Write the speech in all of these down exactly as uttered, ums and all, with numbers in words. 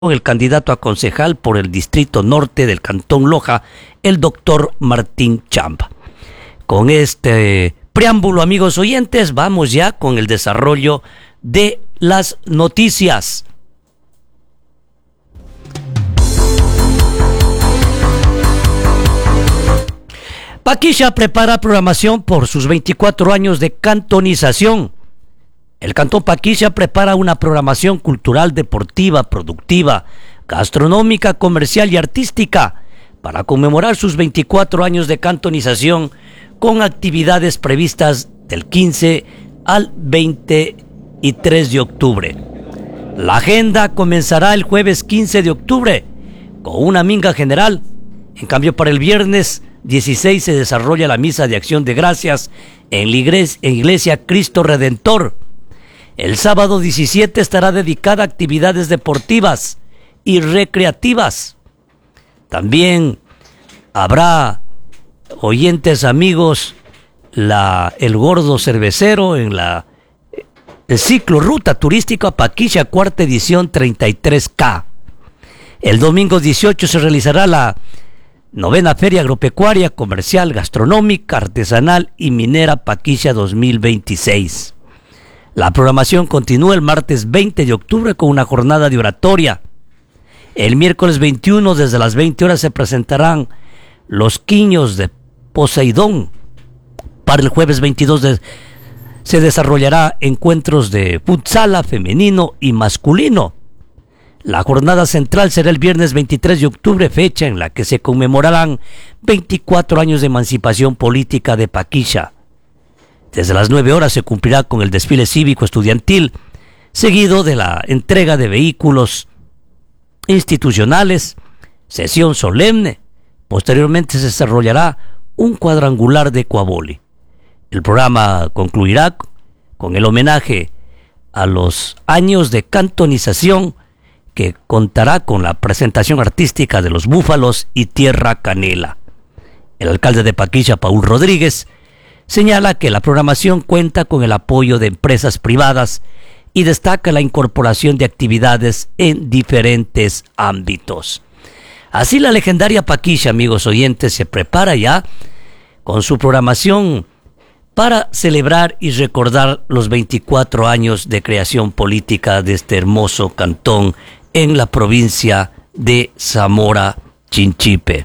el candidato a concejal por el distrito norte del Cantón Loja, el doctor Martín Champ. Con este preámbulo, amigos oyentes, vamos ya con el desarrollo de las noticias. Paquilla prepara programación por sus veinticuatro años de cantonización. El Cantón Paquilla prepara una programación cultural, deportiva, productiva, gastronómica, comercial y artística para conmemorar sus veinticuatro años de cantonización con actividades previstas del quince al veintitrés de octubre. La agenda comenzará el jueves quince de octubre con una minga general. En cambio, para el viernes dieciséis se desarrolla la misa de acción de gracias en la iglesia, en iglesia Cristo Redentor. El sábado diecisiete estará dedicada a actividades deportivas y recreativas. También habrá, oyentes amigos, la, el gordo cervecero en la el ciclo Ruta Turística Paquilla, cuarta edición treinta y tres K. El domingo dieciocho se realizará la novena Feria Agropecuaria, Comercial, Gastronómica, Artesanal y Minera Paquilla dos mil veintiséis. La programación continúa el martes veinte de octubre con una jornada de oratoria. El miércoles veintiuno desde las veinte horas se presentarán los quiños de Poseidón. Para el jueves veintidós de, se desarrollará encuentros de futsala femenino y masculino. La jornada central será el viernes veintitrés de octubre, fecha en la que se conmemorarán veinticuatro años de emancipación política de Paquilla. Desde las nueve horas se cumplirá con el desfile cívico estudiantil, seguido de la entrega de vehículos institucionales, sesión solemne. Posteriormente se desarrollará un cuadrangular de Coaboli. El programa concluirá con el homenaje a los años de cantonización, que contará con la presentación artística de los Búfalos y Tierra Canela. El alcalde de Paquilla, Paul Rodríguez, señala que la programación cuenta con el apoyo de empresas privadas y destaca la incorporación de actividades en diferentes ámbitos. Así la legendaria Paquilla, amigos oyentes, se prepara ya con su programación para celebrar y recordar los veinticuatro años de creación política de este hermoso cantón en la provincia de Zamora Chinchipe.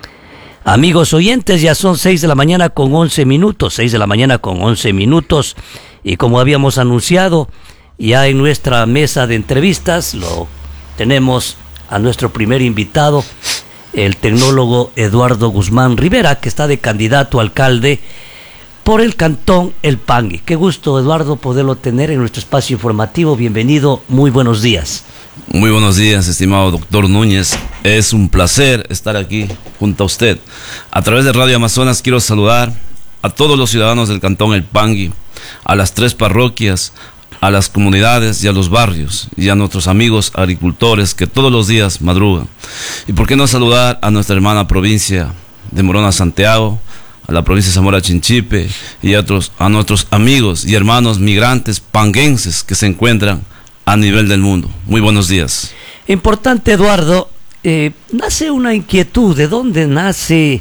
Amigos oyentes, ya son seis de la mañana con once minutos, seis de la mañana con once minutos, y como habíamos anunciado, ya en nuestra mesa de entrevistas lo tenemos a nuestro primer invitado, el tecnólogo Eduardo Guzmán Rivera, que está de candidato a alcalde por el cantón El Pangui. Qué gusto, Eduardo, poderlo tener en nuestro espacio informativo. Bienvenido, muy buenos días. Muy buenos días, estimado doctor Núñez. Es un placer estar aquí junto a usted. A través de Radio Amazonas quiero saludar a todos los ciudadanos del cantón El Pangui, a las tres parroquias, a las comunidades y a los barrios, y a nuestros amigos agricultores que todos los días madrugan. Y por qué no saludar a nuestra hermana provincia de Morona Santiago, a la provincia de Zamora Chinchipe, y a, otros, a nuestros amigos y hermanos migrantes panguenses que se encuentran a nivel del mundo. Muy buenos días. Importante, Eduardo, eh, nace una inquietud. ¿De dónde nace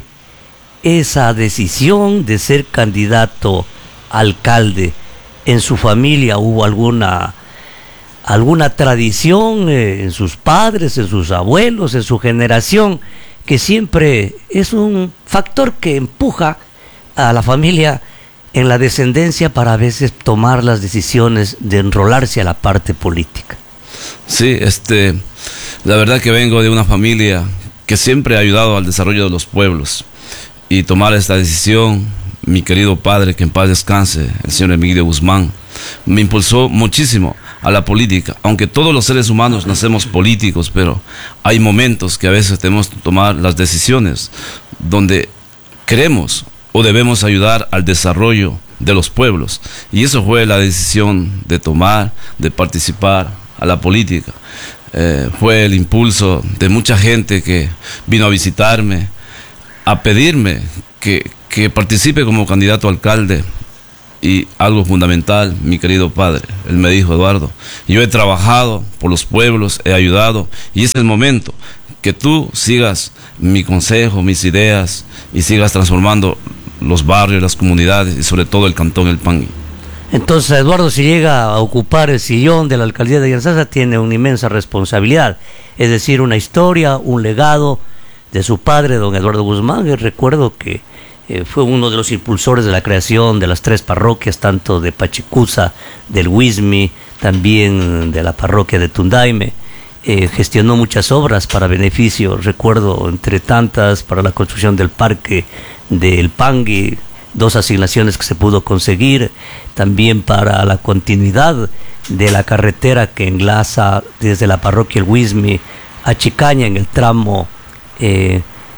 esa decisión de ser candidato a alcalde? ¿En su familia hubo alguna, alguna tradición, eh, en sus padres, en sus abuelos, en su generación, que siempre es un factor que empuja a la familia en la descendencia para a veces tomar las decisiones de enrolarse a la parte política? Sí, este, la verdad que vengo de una familia que siempre ha ayudado al desarrollo de los pueblos, y tomar esta decisión, mi querido padre, que en paz descanse, el señor Emilio Guzmán, me impulsó muchísimo a la política. Aunque todos los seres humanos nacemos políticos, pero hay momentos que a veces tenemos que tomar las decisiones donde queremos o debemos ayudar al desarrollo de los pueblos, y eso fue la decisión de tomar, de participar a la política. Eh, fue el impulso de mucha gente que vino a visitarme, a pedirme que, que participe como candidato a alcalde y algo fundamental, mi querido padre, él me dijo: Eduardo, yo he trabajado por los pueblos, he ayudado, y es el momento que tú sigas mi consejo, mis ideas, y sigas transformando los barrios, las comunidades y sobre todo el cantón El Pangui. Entonces, Eduardo, si llega a ocupar el sillón de la alcaldía de Yantzaza, tiene una inmensa responsabilidad, es decir, una historia, un legado de su padre, don Eduardo Guzmán. Y recuerdo que eh, fue uno de los impulsores de la creación de las tres parroquias, tanto de Pachicuza, del Huizmi, también de la parroquia de Tundaime. Eh, gestionó muchas obras para beneficio, recuerdo, entre tantas, para la construcción del parque del Pangui, dos asignaciones que se pudo conseguir, también para la continuidad de la carretera que enlaza desde la parroquia El Huizmi a Chicaña en el tramo eh,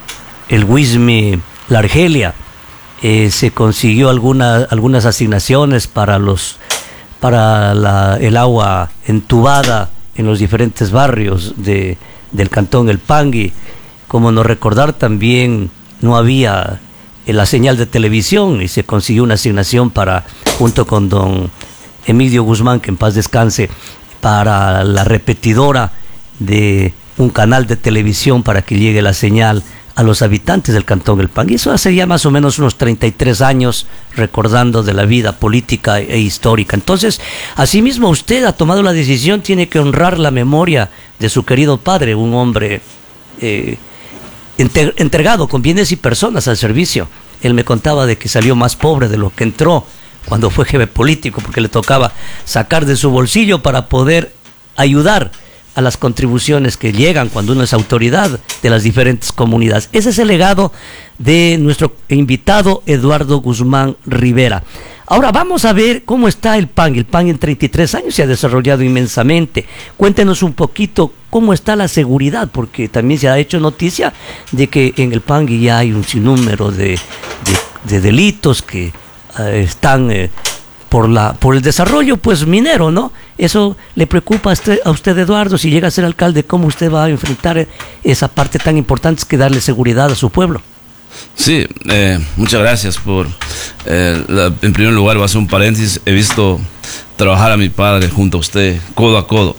El Huizmi La Argelia. Eh, se consiguió alguna, algunas asignaciones para los para la, el agua entubada en los diferentes barrios de, del cantón El Pangui. Como no recordar, también no había la señal de televisión y se consiguió una asignación para, junto con don Emilio Guzmán, que en paz descanse, para la repetidora de un canal de televisión para que llegue la señal a los habitantes del cantón El Pangui. Eso hace ya más o menos unos treinta y tres años, recordando de la vida política e histórica. Entonces, asimismo, usted ha tomado la decisión, tiene que honrar la memoria de su querido padre, un hombre eh, entregado con bienes y personas al servicio. Él me contaba de que salió más pobre de lo que entró cuando fue jefe político, porque le tocaba sacar de su bolsillo para poder ayudar a las contribuciones que llegan cuando uno es autoridad de las diferentes comunidades. Ese es el legado de nuestro invitado Eduardo Guzmán Rivera. Ahora vamos a ver cómo está el Pangui. El Pangui en treinta y tres años se ha desarrollado inmensamente. Cuéntenos un poquito cómo está la seguridad, porque también se ha hecho noticia de que en el Pangui ya hay un sinnúmero de, de, de delitos que eh, están eh, por la por el desarrollo pues minero, ¿no? Eso le preocupa a usted, a usted, Eduardo, si llega a ser alcalde, ¿cómo usted va a enfrentar esa parte tan importante que darle seguridad a su pueblo? Sí, eh, muchas gracias por... Eh, la, en primer lugar, voy a hacer un paréntesis. He visto trabajar a mi padre junto a usted, codo a codo.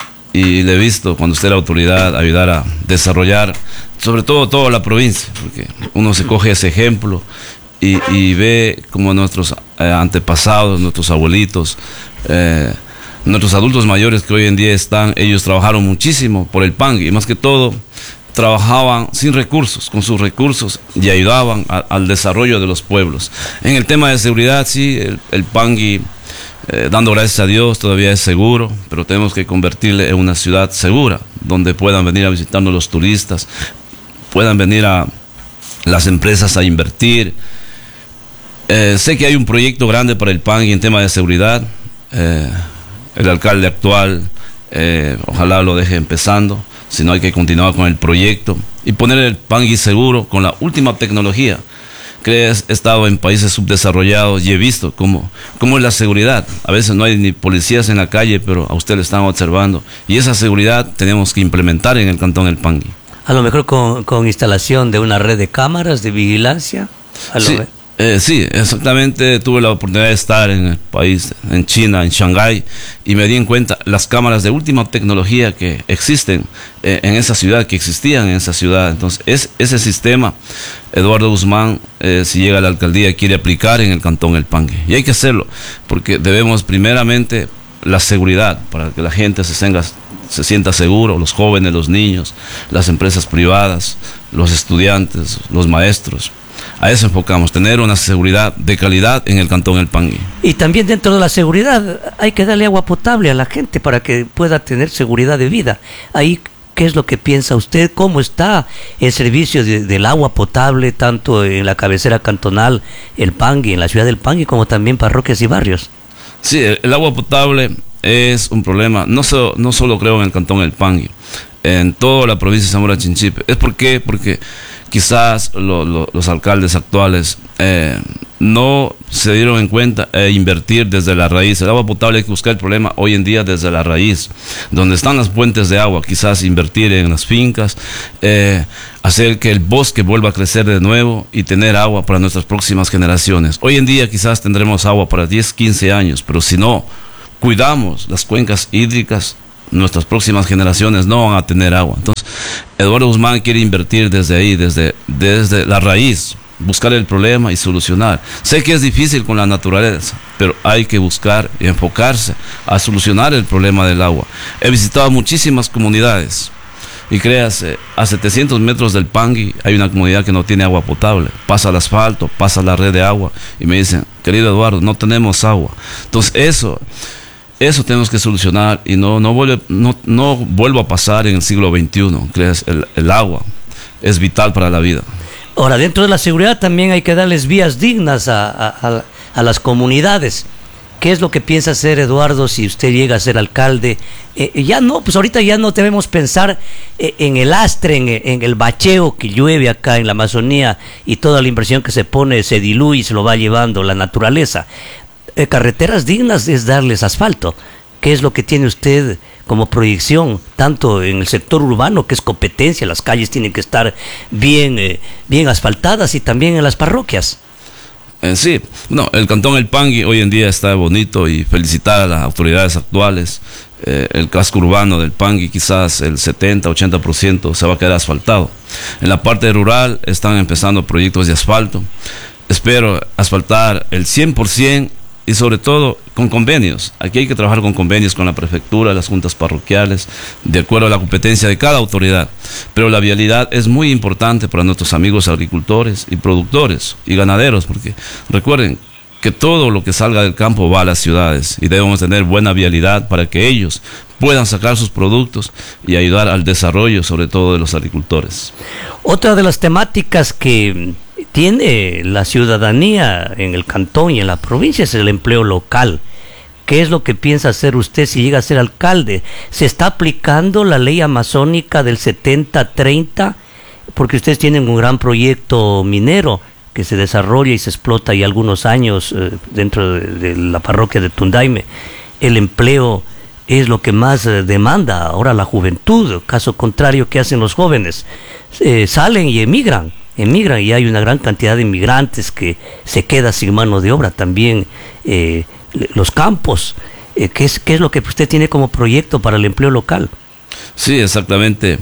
Y le he visto, cuando usted era autoridad, ayudar a desarrollar, sobre todo, toda la provincia. Porque uno se coge ese ejemplo y, y ve como nuestros eh, antepasados, nuestros abuelitos, eh, nuestros adultos mayores que hoy en día están, ellos trabajaron muchísimo por el Pangui. Y más que todo, trabajaban sin recursos, con sus recursos, y ayudaban a, al desarrollo de los pueblos. En el tema de seguridad, sí, el, el Pangui, eh, dando gracias a Dios, todavía es seguro, pero tenemos que convertirle en una ciudad segura, donde puedan venir a visitarnos los turistas, puedan venir a las empresas a invertir. Eh, sé que hay un proyecto grande para el Pangui en tema de seguridad. Eh, el alcalde actual, eh, ojalá lo deje empezando. Si no, hay que continuar con el proyecto y poner el Pangui seguro con la última tecnología. Que he estado en países subdesarrollados y he visto cómo, cómo es la seguridad. A veces no hay ni policías en la calle, pero a usted le están observando. Y esa seguridad tenemos que implementar en el cantón El Pangui. A lo mejor con, con instalación de una red de cámaras de vigilancia. A lo sí, eh, sí, exactamente. Tuve la oportunidad de estar en el país, en China, en Shanghái, y me di en cuenta las cámaras de última tecnología que existen eh, en esa ciudad, que existían en esa ciudad. Entonces, es, ese sistema, Eduardo Guzmán, eh, si llega a la alcaldía, quiere aplicar en el cantón El Pangui. Y hay que hacerlo, porque debemos primeramente la seguridad, para que la gente se, tenga, se sienta seguro, los jóvenes, los niños, las empresas privadas, los estudiantes, los maestros. A eso enfocamos, tener una seguridad de calidad en el cantón El Pangui. Y también dentro de la seguridad hay que darle agua potable a la gente para que pueda tener seguridad de vida. Ahí, ¿qué es lo que piensa usted? ¿Cómo está el servicio de, del agua potable, tanto en la cabecera cantonal El Pangui, en la ciudad del Pangui, como también parroquias y barrios? Sí, el, el agua potable es un problema, no, so, no solo creo en el cantón El Pangui. en toda la provincia de Zamora Chinchipe. ¿Es por qué? Porque quizás lo, lo, los alcaldes actuales eh, no se dieron en cuenta e invertir desde la raíz. El agua potable hay que buscar el problema hoy en día desde la raíz, donde están las fuentes de agua, quizás invertir en las fincas, eh, hacer que el bosque vuelva a crecer de nuevo y tener agua para nuestras próximas generaciones. Hoy en día quizás tendremos agua para diez, quince años, pero si no cuidamos las cuencas hídricas, nuestras próximas generaciones no van a tener agua. Entonces, Eduardo Guzmán quiere invertir desde ahí, desde, desde la raíz, buscar el problema y solucionar. Sé que es difícil con la naturaleza, pero hay que buscar y enfocarse a solucionar el problema del agua. He visitado muchísimas comunidades y créase, a setecientos metros del Pangui hay una comunidad que no tiene agua potable. Pasa el asfalto, pasa la red de agua y me dicen, querido Eduardo, no tenemos agua. Entonces eso... Eso tenemos que solucionar y no, no, vuelve, no, no vuelva a pasar en el siglo veintiuno. El, el agua es vital para la vida. Ahora, dentro de la seguridad también hay que darles vías dignas a, a, a las comunidades. ¿Qué es lo que piensa hacer Eduardo si usted llega a ser alcalde? Eh, ya no, pues ahorita ya no debemos pensar eh, en el astre, en, en el bacheo que llueve acá en la Amazonía y toda la inversión que se pone se diluye y se lo va llevando la naturaleza. Eh, carreteras dignas es darles asfalto. ¿Qué es lo que tiene usted como proyección, tanto en el sector urbano, que es competencia, las calles tienen que estar bien, eh, bien asfaltadas, y también en las parroquias? Eh, sí, no, el cantón El Pangui hoy en día está bonito, y felicitar a las autoridades actuales. Eh, el casco urbano del Pangui quizás el setenta, ochenta por ciento se va a quedar asfaltado. En la parte rural están empezando proyectos de asfalto. Espero asfaltar el cien por ciento y sobre todo con convenios. Aquí hay que trabajar con convenios con la prefectura, las juntas parroquiales, de acuerdo a la competencia de cada autoridad. Pero la vialidad es muy importante para nuestros amigos agricultores y productores y ganaderos, porque recuerden que todo lo que salga del campo va a las ciudades y debemos tener buena vialidad para que ellos puedan sacar sus productos y ayudar al desarrollo, sobre todo de los agricultores. Otra de las temáticas que tiene la ciudadanía en el cantón y en la provincia es el empleo local. ¿Qué es lo que piensa hacer usted si llega a ser alcalde? ¿Se está aplicando la ley amazónica del setenta treinta? Porque ustedes tienen un gran proyecto minero que se desarrolla y se explota ya algunos años eh, dentro de, de la parroquia de Tundaime. El empleo es lo que más eh, demanda ahora la juventud. Caso contrario, ¿qué hacen los jóvenes? Eh, salen y emigran. emigran y hay una gran cantidad de inmigrantes que se queda sin mano de obra. También eh, los campos. Eh, ¿qué es, ¿Qué es lo que usted tiene como proyecto para el empleo local? Sí, exactamente.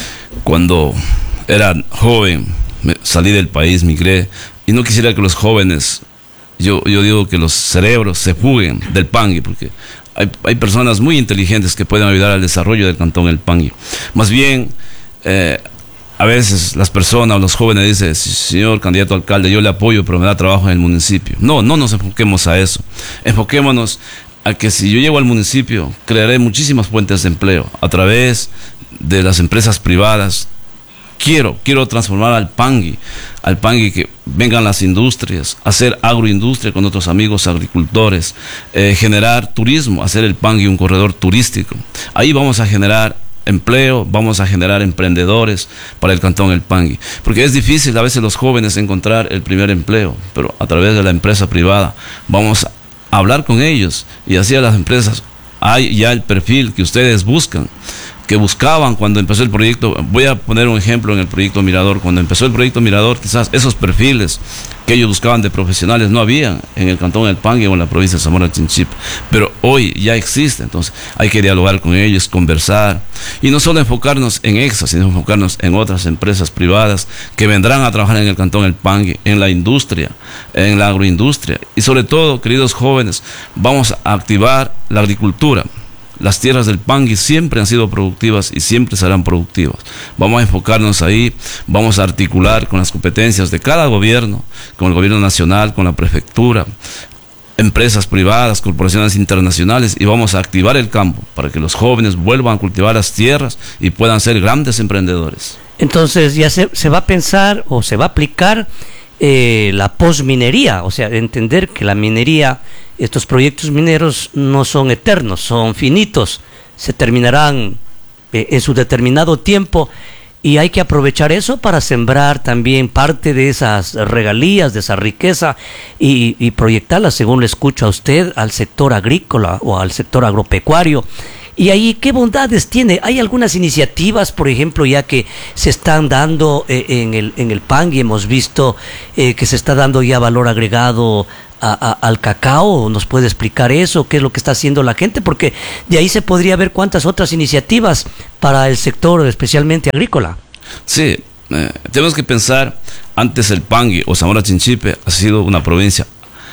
Cuando era joven, me salí del país, migré, y no quisiera que los jóvenes, yo, yo digo que los cerebros se fuguen del Pangui, porque hay, hay personas muy inteligentes que pueden ayudar al desarrollo del cantón El Pangui. Más bien, eh, a veces las personas o los jóvenes dicen, señor candidato a alcalde, yo le apoyo, pero me da trabajo en el municipio. No, no nos enfoquemos a eso. Enfoquémonos a que si yo llego al municipio, crearé muchísimas fuentes de empleo a través de las empresas privadas. Quiero, quiero transformar al Pangui, al Pangui que vengan las industrias, hacer agroindustria con otros amigos agricultores, eh, generar turismo, hacer el Pangui un corredor turístico. Ahí vamos a generar empleo, vamos a generar emprendedores para el cantón El Pangui, porque es difícil a veces los jóvenes encontrar el primer empleo, pero a través de la empresa privada vamos a hablar con ellos, y así a las empresas hay ya el perfil que ustedes buscan, que buscaban cuando empezó el proyecto. Voy a poner un ejemplo en el proyecto Mirador. Cuando empezó el proyecto Mirador, quizás esos perfiles que ellos buscaban de profesionales no habían en el cantón del Pangui o en la provincia de Zamora Chinchipe, pero hoy ya existe. Entonces hay que dialogar con ellos, conversar, y no solo enfocarnos en Exa, sino enfocarnos en otras empresas privadas que vendrán a trabajar en el cantón del Pangui, en la industria, en la agroindustria, y sobre todo, queridos jóvenes, vamos a activar la agricultura. Las tierras del Pangui siempre han sido productivas y siempre serán productivas. Vamos a enfocarnos ahí, vamos a articular con las competencias de cada gobierno, con el gobierno nacional, con la prefectura, empresas privadas, corporaciones internacionales, y vamos a activar el campo para que los jóvenes vuelvan a cultivar las tierras y puedan ser grandes emprendedores. Entonces ya se, se va a pensar o se va a aplicar eh, la posminería, o sea, entender que la minería, estos proyectos mineros no son eternos, son finitos, se terminarán eh, en su determinado tiempo, y hay que aprovechar eso para sembrar también parte de esas regalías, de esa riqueza, y, y proyectarla, según le escucho a usted, al sector agrícola o al sector agropecuario. Y ahí, ¿qué bondades tiene? ¿Hay algunas iniciativas, por ejemplo, ya que se están dando eh, en el en el Pangui? Hemos visto eh, que se está dando ya valor agregado a, a, al cacao. ¿Nos puede explicar eso? ¿Qué es lo que está haciendo la gente? Porque de ahí se podría ver cuántas otras iniciativas para el sector, especialmente agrícola. Sí, eh, tenemos que pensar, antes el Pangui o Zamora Chinchipe ha sido una provincia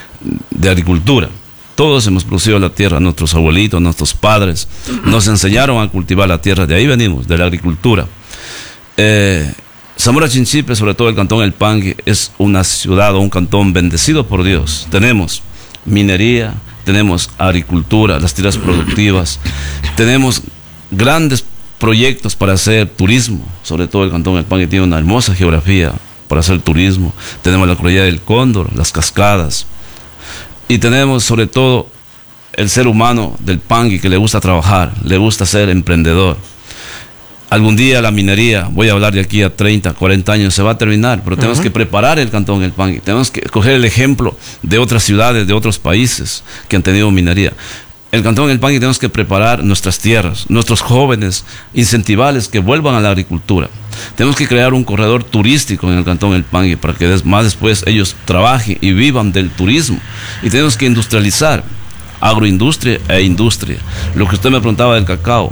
de agricultura. Todos hemos producido la tierra, nuestros abuelitos, nuestros padres nos enseñaron a cultivar la tierra, de ahí venimos, de la agricultura. Eh, Zamora Chinchipe, sobre todo el cantón El Pangui, es una ciudad o un cantón bendecido por Dios. Tenemos minería, tenemos agricultura, las tierras productivas, tenemos grandes proyectos para hacer turismo, sobre todo el cantón El Pangui tiene una hermosa geografía para hacer turismo. Tenemos la cordillera del Cóndor, las cascadas. Y tenemos sobre todo el ser humano del Pangui que le gusta trabajar, le gusta ser emprendedor. Algún día la minería, voy a hablar de aquí a treinta, cuarenta años, se va a terminar, pero tenemos uh-huh. que preparar el cantón El Pangui, tenemos que coger el ejemplo de otras ciudades, de otros países que han tenido minería. El cantón El Pangui tenemos que preparar nuestras tierras, nuestros jóvenes, incentivarles que vuelvan a la agricultura. Tenemos que crear un corredor turístico en el cantón El Pangui para que des, más después ellos trabajen y vivan del turismo. Y tenemos que industrializar, agroindustria e industria. Lo que usted me preguntaba del cacao,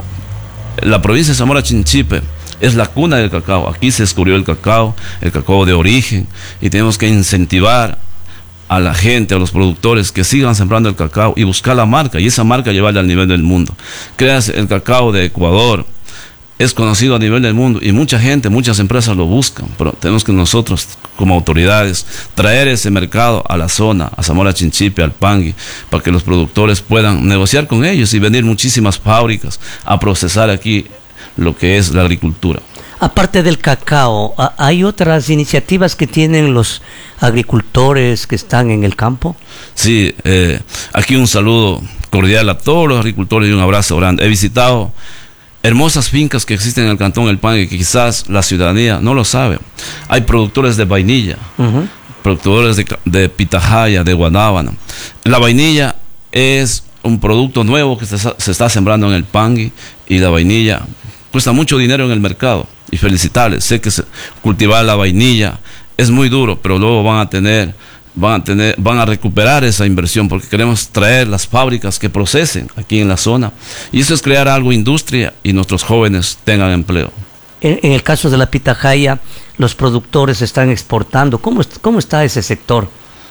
la provincia de Zamora Chinchipe es la cuna del cacao. Aquí se descubrió el cacao, el cacao de origen, y tenemos que incentivar a la gente, a los productores que sigan sembrando el cacao y buscar la marca, y esa marca llevarla al nivel del mundo. Creas el cacao de Ecuador, es conocido a nivel del mundo y mucha gente, muchas empresas lo buscan, pero tenemos que nosotros como autoridades traer ese mercado a la zona, a Zamora Chinchipe, al Pangui, para que los productores puedan negociar con ellos y venir muchísimas fábricas a procesar aquí lo que es la agricultura. Aparte del cacao, ¿hay otras iniciativas que tienen los agricultores que están en el campo? Sí, eh, aquí un saludo cordial a todos los agricultores y un abrazo grande. He visitado hermosas fincas que existen en el cantón El Pangui que quizás la ciudadanía no lo sabe. Hay productores de vainilla, uh-huh. productores de, de pitahaya, de guanábana. La vainilla es un producto nuevo que se, se está sembrando en el Pangui, y la vainilla cuesta mucho dinero en el mercado. Y felicitarles, sé que se, cultivar la vainilla es muy duro, pero luego van a tener, van a tener, van a recuperar esa inversión, porque queremos traer las fábricas que procesen aquí en la zona, y eso es crear algo industria y nuestros jóvenes tengan empleo. En, en el caso de la pitahaya, los productores están exportando. ¿Cómo, cómo está ese sector?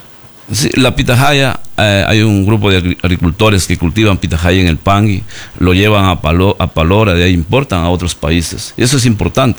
Sí, la pitahaya, eh, hay un grupo de agricultores que cultivan pitahaya en el Pangui, lo llevan a, Palo, a Palora, de ahí importan a otros países. Y eso es importante.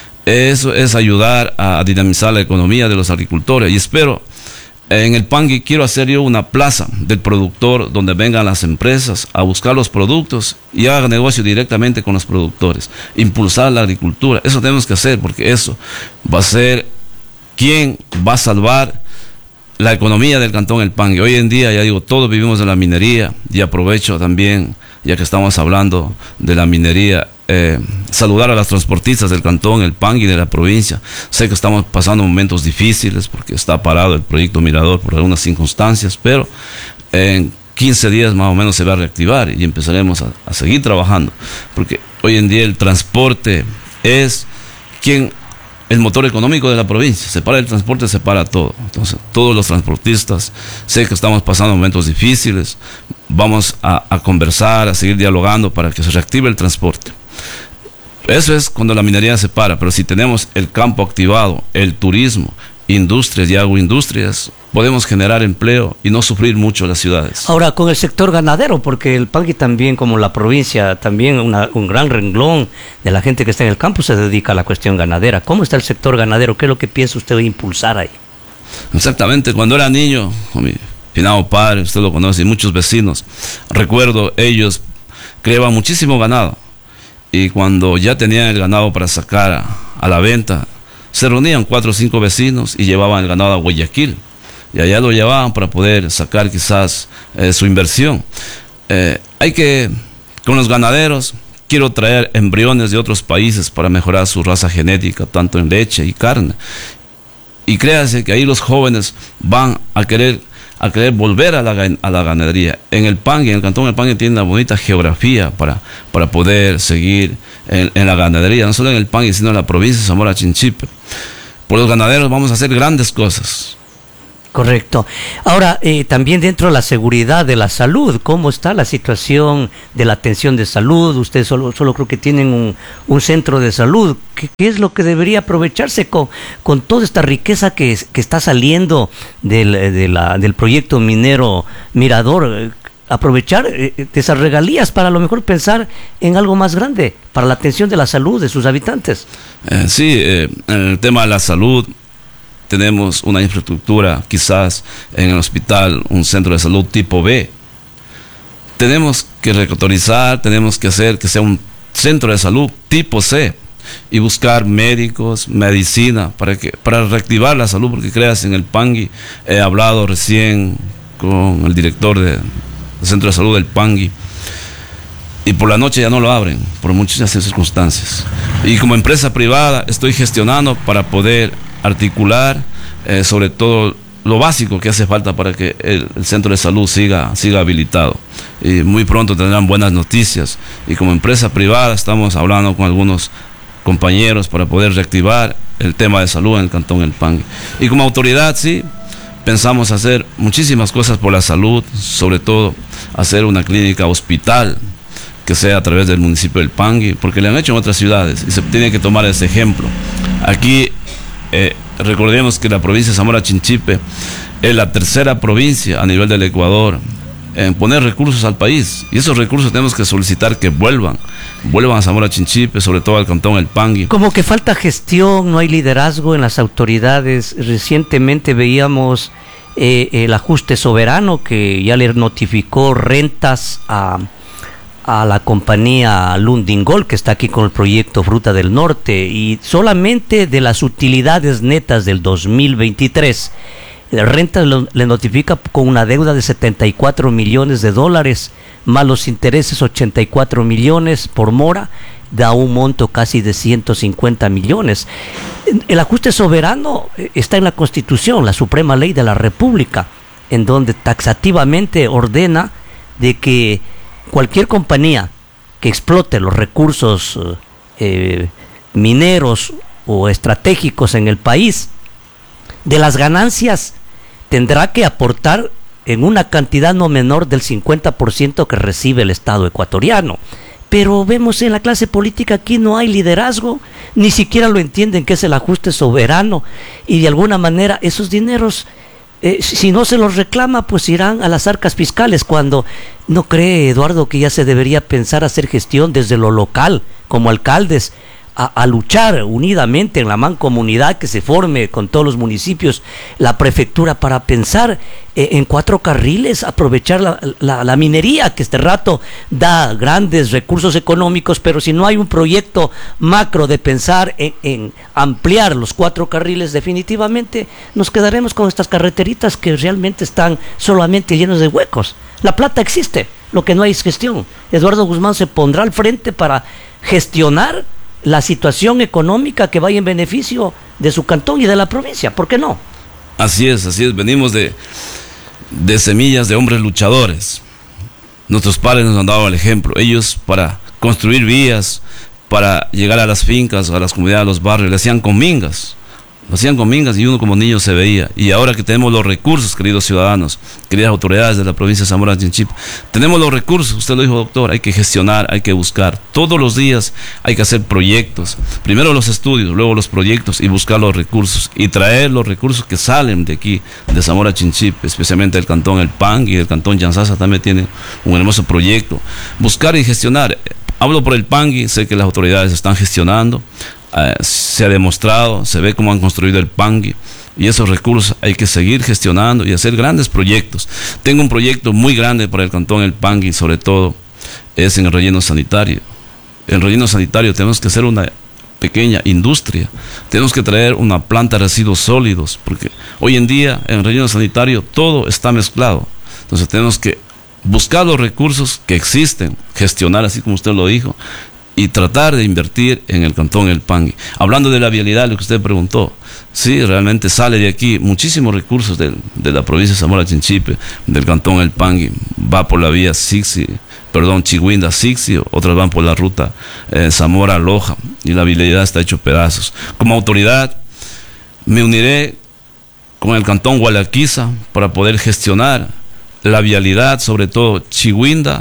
Eso es ayudar a, a dinamizar la economía de los agricultores. Y espero, eh, en el Pangui quiero hacer yo una plaza del productor donde vengan las empresas a buscar los productos y hagan negocio directamente con los productores. Impulsar la agricultura. Eso tenemos que hacer, porque eso va a ser quien va a salvar la economía del cantón El Pangui. Hoy en día, ya digo, todos vivimos de la minería, y aprovecho también, ya que estamos hablando de la minería, eh, saludar a las transportistas del cantón El Pangui y de la provincia. Sé que estamos pasando momentos difíciles porque está parado el proyecto Mirador por algunas circunstancias, pero en quince días más o menos se va a reactivar y empezaremos a, a seguir trabajando, porque hoy en día el transporte es quien el motor económico de la provincia. Se para el transporte, se para todo. Entonces, todos los transportistas, sé que estamos pasando momentos difíciles, vamos a, a conversar, a seguir dialogando para que se reactive el transporte. Eso es cuando la minería se para, pero si tenemos el campo activado, el turismo, industrias y agroindustrias, podemos generar empleo y no sufrir mucho las ciudades. Ahora, con el sector ganadero, porque el Pangui también, como la provincia, también una, un gran renglón de la gente que está en el campo se dedica a la cuestión ganadera. ¿Cómo está el sector ganadero? ¿Qué es lo que piensa usted de impulsar ahí? Exactamente, cuando era niño, con mi finado padre, usted lo conoce, y muchos vecinos, recuerdo, ellos criaban muchísimo ganado, y cuando ya tenían el ganado para sacar a, a la venta, se reunían cuatro o cinco vecinos y llevaban el ganado a Guayaquil, y allá lo llevaban para poder sacar quizás eh, su inversión. Eh, hay que, con los ganaderos, quiero traer embriones de otros países para mejorar su raza genética, tanto en leche y carne. Y créanse que ahí los jóvenes van a querer, a querer volver a la, a la ganadería. En el Pangui, en el Cantón del Pangui tiene una bonita geografía para, para poder seguir en, en la ganadería, no solo en el Pangui, sino en la provincia de Zamora Chinchipe. Por los ganaderos vamos a hacer grandes cosas. Correcto. Ahora, eh, también dentro de la seguridad de la salud, ¿cómo está la situación de la atención de salud? Ustedes solo, solo creo que tienen un, un centro de salud. ¿Qué, qué es lo que debería aprovecharse con, con toda esta riqueza que, que está saliendo del, de la, del proyecto minero Mirador? Aprovechar eh, de esas regalías para a lo mejor pensar en algo más grande, para la atención de la salud de sus habitantes. Eh, sí, eh, en el tema de la salud, tenemos una infraestructura, quizás en el hospital, un centro de salud tipo B. Tenemos que recategorizar, tenemos que hacer que sea un centro de salud tipo C y buscar médicos, medicina, para que para reactivar la salud, porque creas, en el Pangui, he hablado recién con el director de, del centro de salud del Pangui, y por la noche ya no lo abren, por muchas circunstancias. Y como empresa privada estoy gestionando para poder articular eh, sobre todo lo básico que hace falta para que el, el centro de salud siga, siga habilitado. Y muy pronto tendrán buenas noticias. Y como empresa privada estamos hablando con algunos compañeros para poder reactivar el tema de salud en el Cantón El Pangui. Y como autoridad, sí, pensamos hacer muchísimas cosas por la salud, sobre todo hacer una clínica hospital que sea a través del municipio del Pangui, porque le han hecho en otras ciudades y se tiene que tomar ese ejemplo. Aquí Eh, recordemos que la provincia de Zamora Chinchipe es la tercera provincia a nivel del Ecuador en poner recursos al país, y esos recursos tenemos que solicitar que vuelvan, vuelvan a Zamora Chinchipe, sobre todo al Cantón El Pangui. Como que falta gestión, no hay liderazgo en las autoridades. Recientemente veíamos eh, el ajuste soberano que ya le notificó rentas a a la compañía Lundingol, que está aquí con el proyecto Fruta del Norte, y solamente de las utilidades netas del dos mil veintitrés, la renta le notifica con una deuda de setenta y cuatro millones de dólares, más los intereses ochenta y cuatro millones por mora, da un monto casi de ciento cincuenta millones. El ajuste soberano está en la Constitución, la Suprema Ley de la República, en donde taxativamente ordena de que cualquier compañía que explote los recursos eh, mineros o estratégicos en el país, de las ganancias tendrá que aportar en una cantidad no menor del cincuenta por ciento que recibe el Estado ecuatoriano. Pero vemos en la clase política aquí no hay liderazgo, ni siquiera lo entienden que es el ajuste soberano, y de alguna manera esos dineros, Eh, si no se los reclama, pues irán a las arcas fiscales. Cuando no cree, Eduardo, que ya se debería pensar hacer gestión desde lo local, como alcaldes, a, a luchar unidamente en la mancomunidad que se forme con todos los municipios, la prefectura, para pensar eh, en cuatro carriles, aprovechar la, la, la minería, que este rato da grandes recursos económicos, pero si no hay un proyecto macro de pensar en, en ampliar los cuatro carriles, definitivamente nos quedaremos con estas carreteritas que realmente están solamente llenos de huecos. La plata existe, lo que no hay es gestión. Eduardo Guzmán se pondrá al frente para gestionar la situación económica que vaya en beneficio de su cantón y de la provincia. ¿Por qué no? Así es, así es. Venimos de, de semillas de hombres luchadores. Nuestros padres nos han dado el ejemplo. Ellos, para construir vías, para llegar a las fincas, a las comunidades, a los barrios, le hacían con mingas. Lo hacían con mingas y uno como niño se veía. Y ahora que tenemos los recursos, queridos ciudadanos, queridas autoridades de la provincia de Zamora Chinchipe, tenemos los recursos, usted lo dijo, doctor, hay que gestionar, hay que buscar. Todos los días hay que hacer proyectos. Primero los estudios, luego los proyectos, y buscar los recursos y traer los recursos que salen de aquí, de Zamora Chinchipe, especialmente el Cantón El Pangui y el Cantón Llanzasa también tiene un hermoso proyecto. Buscar y gestionar. Hablo por el Pangui, sé que las autoridades están gestionando. Uh, se ha demostrado, se ve cómo han construido el Pangui, y esos recursos hay que seguir gestionando y hacer grandes proyectos. Tengo un proyecto muy grande para el Cantón El Pangui, sobre todo es en el relleno sanitario. En el relleno sanitario tenemos que hacer una pequeña industria, tenemos que traer una planta de residuos sólidos, porque hoy en día en el relleno sanitario todo está mezclado. Entonces tenemos que buscar los recursos que existen, gestionar, así como usted lo dijo, y tratar de invertir en el cantón El Pangui. Hablando de la vialidad, lo que usted preguntó, sí, realmente sale de aquí muchísimos recursos de, de la provincia de Zamora Chinchipe, del cantón El Pangui, va por la vía Sixi, perdón, Chihuinda Sixi, otras van por la ruta eh, Zamora Loja, y la vialidad está hecho pedazos. Como autoridad, me uniré con el cantón Gualaquiza para poder gestionar la vialidad, sobre todo Chihuinda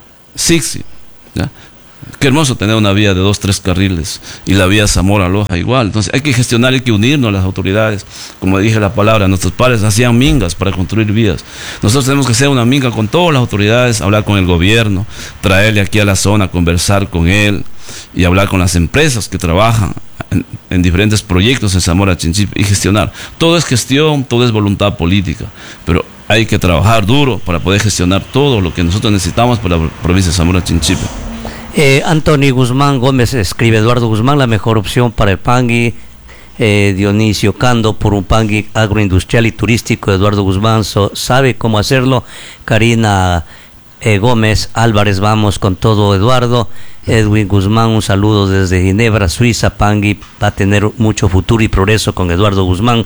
Sixi, ¿ya? Qué hermoso tener una vía de dos, tres carriles, y la vía Zamora Loja igual. Entonces hay que gestionar, hay que unirnos a las autoridades. Como dije la palabra, nuestros padres hacían mingas para construir vías. Nosotros tenemos que hacer una minga con todas las autoridades, hablar con el gobierno, traerle aquí a la zona, conversar con él y hablar con las empresas que trabajan en, en diferentes proyectos en Zamora Chinchipe y gestionar. Todo es gestión, todo es voluntad política, pero hay que trabajar duro para poder gestionar todo lo que nosotros necesitamos para la provincia de Zamora Chinchipe. Eh, Anthony Guzmán Gómez escribe: Eduardo Guzmán, la mejor opción para el Pangui. eh, Dionisio Cando, por un Pangui agroindustrial y turístico. Eduardo Guzmán so, sabe cómo hacerlo. Karina eh, Gómez Álvarez, vamos con todo, Eduardo. Edwin Guzmán, un saludo desde Ginebra, Suiza. Pangui va a tener mucho futuro y progreso con Eduardo Guzmán.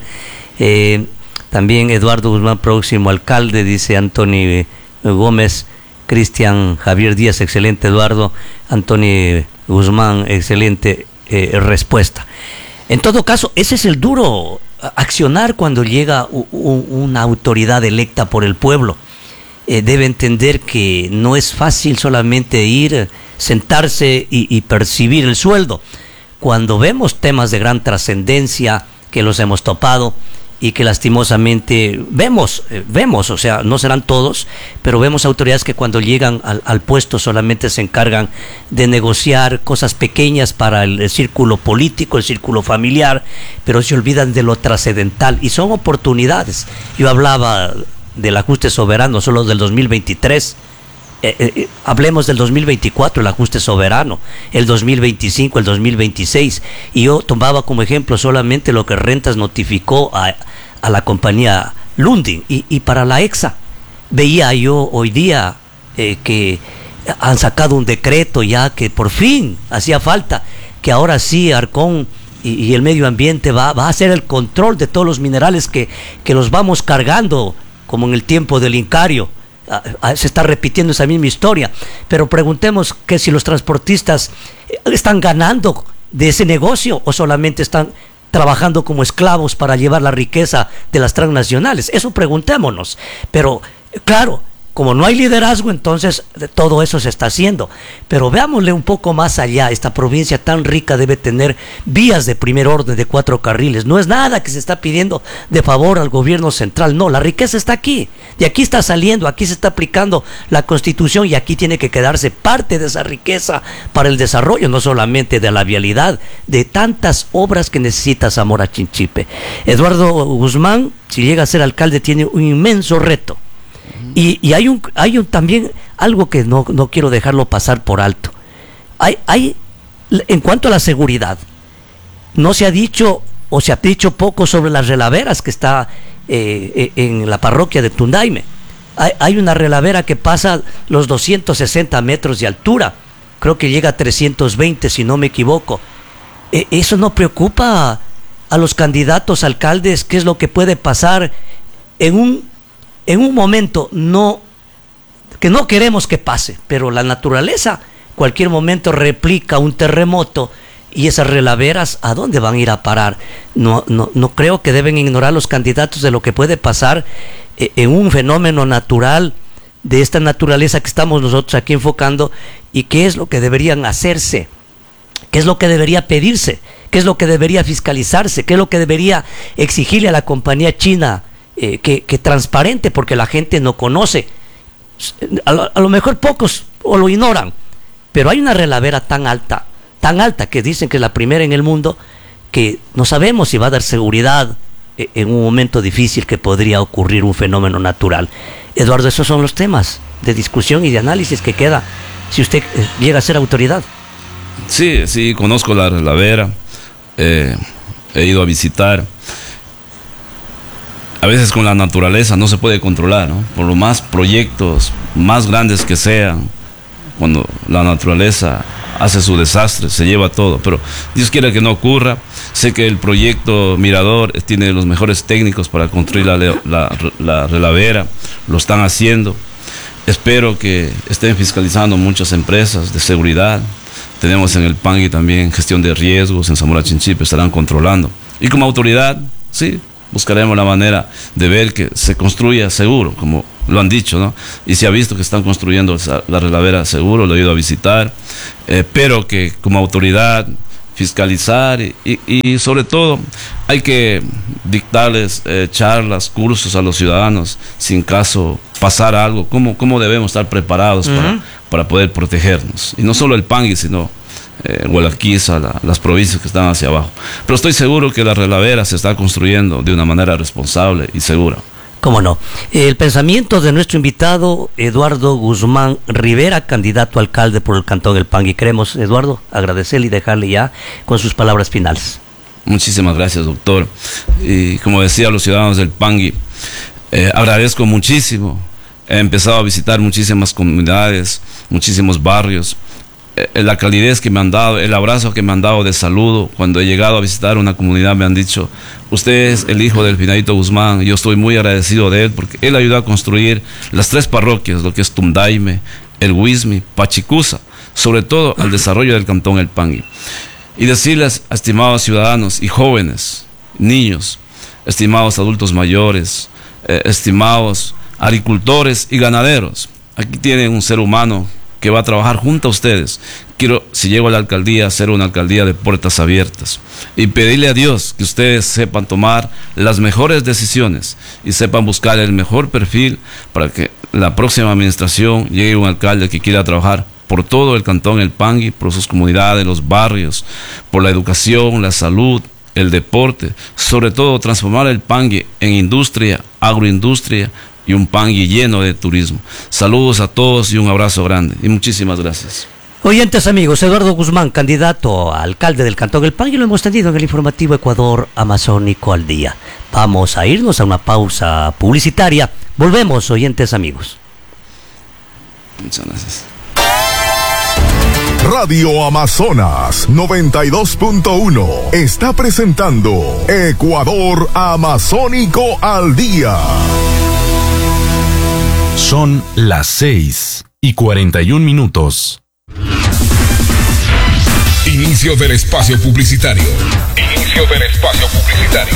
Eh, también Eduardo Guzmán, próximo alcalde, dice Anthony Gómez. Cristian Javier Díaz, excelente, Eduardo. Anthony Guzmán, excelente eh, respuesta. En todo caso, ese es el duro accionar cuando llega u, u, una autoridad electa por el pueblo. Eh, debe entender que no es fácil solamente ir, sentarse y, y percibir el sueldo. Cuando vemos temas de gran trascendencia que los hemos topado y que lastimosamente vemos, eh, vemos, o sea, no serán todos, pero vemos autoridades que cuando llegan al, al puesto solamente se encargan de negociar cosas pequeñas para el, el círculo político, el círculo familiar, pero se olvidan de lo trascendental y son oportunidades. Yo hablaba del ajuste soberano solo del dos mil veintitrés, eh, eh, hablemos del dos mil veinticuatro, el ajuste soberano, el dos mil veinticinco, el dos mil veintiséis, y yo tomaba como ejemplo solamente lo que Rentas notificó a, a la compañía Lundin, y, y para la EXA veía yo hoy día eh, que han sacado un decreto ya que por fin hacía falta, que ahora sí Arcón y, y el medio ambiente va, va a hacer el control de todos los minerales que, que los vamos cargando, como en el tiempo del Incario. Se está repitiendo esa misma historia, pero preguntemos que si los transportistas están ganando de ese negocio o solamente están trabajando como esclavos para llevar la riqueza de las transnacionales. Eso preguntémonos. Pero claro, como no hay liderazgo, entonces todo eso se está haciendo. Pero veámosle un poco más allá. Esta provincia tan rica debe tener vías de primer orden de cuatro carriles. No es nada que se está pidiendo de favor al gobierno central. No, la riqueza está aquí. De aquí está saliendo, aquí se está aplicando la Constitución y aquí tiene que quedarse parte de esa riqueza para el desarrollo, no solamente de la vialidad, de tantas obras que necesita Zamora Chinchipe. Eduardo Guzmán, si llega a ser alcalde, tiene un inmenso reto. Y, y hay un hay un también algo que no, no quiero dejarlo pasar por alto. Hay, hay, en cuanto a la seguridad, no se ha dicho o se ha dicho poco sobre las relaveras que está eh, en la parroquia de Tundaime. Hay, hay una relavera que pasa los doscientos sesenta metros de altura, creo que llega a trescientos veinte si no me equivoco. Eh, ¿Eso no preocupa a los candidatos alcaldes? ¿Qué es lo que puede pasar en un en un momento no que no queremos que pase, pero la naturaleza cualquier momento replica un terremoto y esas relaveras a dónde van a ir a parar? No, no, no creo que deben ignorar los candidatos de lo que puede pasar en un fenómeno natural de esta naturaleza que estamos nosotros aquí enfocando, y qué es lo que deberían hacerse, qué es lo que debería pedirse, qué es lo que debería fiscalizarse, qué es lo que debería exigirle a la compañía china. Eh, que, que transparente, porque la gente no conoce, a lo, a lo mejor pocos o lo ignoran, pero hay una relavera tan alta, tan alta que dicen que es la primera en el mundo, que no sabemos si va a dar seguridad eh, en un momento difícil que podría ocurrir un fenómeno natural. Eduardo, esos son los temas de discusión y de análisis que queda si usted eh, llega a ser autoridad. Sí, sí, conozco la relavera, eh, he ido a visitar. A veces con la naturaleza no se puede controlar, ¿no? Por lo más proyectos, más grandes que sean, cuando la naturaleza hace su desastre, se lleva todo, pero Dios quiera que no ocurra. Sé que el proyecto Mirador tiene los mejores técnicos para construir la, la, la relavera, lo están haciendo. Espero que estén fiscalizando muchas empresas de seguridad. Tenemos en el Pangui también gestión de riesgos, en Zamora Chinchipe estarán controlando. Y como autoridad, sí, buscaremos la manera de ver que se construya seguro, como lo han dicho, ¿no? Y se ha visto que están construyendo la relavera seguro, lo he ido a visitar, eh, pero que como autoridad fiscalizar y, y, y sobre todo hay que dictarles eh, charlas, cursos a los ciudadanos, sin caso pasar algo, cómo, cómo debemos estar preparados uh-huh. para, para poder protegernos. Y no solo el Pangui, sino eh, Gualaquiza, la, las provincias que están hacia abajo. Pero estoy seguro que la relavera se está construyendo de una manera responsable y segura. ¿Cómo no? El pensamiento de nuestro invitado, Eduardo Guzmán Rivera, candidato a alcalde por el Cantón El Pangui. Queremos, Eduardo, agradecerle y dejarle ya con sus palabras finales. Muchísimas gracias, doctor. Y como decía a los ciudadanos del Pangui, eh, agradezco muchísimo. He empezado a visitar muchísimas comunidades, muchísimos barrios. Eh, la calidez que me han dado, el abrazo que me han dado de saludo. Cuando he llegado a visitar una comunidad me han dicho: usted es el hijo del Finadito Guzmán. Yo estoy muy agradecido de él porque él ayudó a construir las tres parroquias, lo que es Tundaime, El Huismi, Pachicuza, sobre todo al desarrollo del Cantón El Pangui. Y decirles, estimados ciudadanos y jóvenes, niños, estimados adultos mayores, eh, estimados agricultores y ganaderos, aquí tienen un ser humano que va a trabajar junto a ustedes. Quiero, si llego a la alcaldía, hacer una alcaldía de puertas abiertas y pedirle a Dios que ustedes sepan tomar las mejores decisiones y sepan buscar el mejor perfil para que la próxima administración llegue un alcalde que quiera trabajar por todo el Cantón El Pangui, por sus comunidades, los barrios, por la educación, la salud, el deporte, sobre todo transformar el Pangui en industria, agroindustria, y un Pangui lleno de turismo. Saludos a todos y un abrazo grande y muchísimas gracias. Oyentes amigos, Eduardo Guzmán, candidato a alcalde del Cantón El Pangui, lo hemos tenido en el informativo Ecuador Amazónico al Día. Vamos a irnos a una pausa publicitaria. Volvemos, oyentes amigos. Muchas gracias. Radio Amazonas noventa y dos punto uno está presentando Ecuador Amazónico al Día. Son las seis y cuarenta y un minutos. Inicio del espacio publicitario. Inicio del espacio publicitario.